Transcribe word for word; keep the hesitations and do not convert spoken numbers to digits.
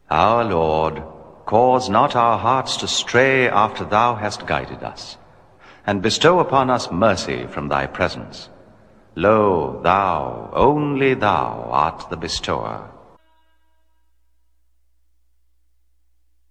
Our Lord, cause not our hearts to stray after thou hast guided us, and bestow upon us mercy from thy presence. Lo, thou, only thou, art the bestower.